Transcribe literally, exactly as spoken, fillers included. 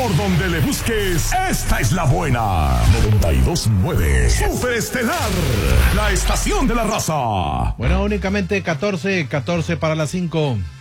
Por donde le busques, esta es la buena. noventa y dos punto nueve. Super Estelar, la estación de la raza. Bueno, únicamente catorce, catorce para las cinco.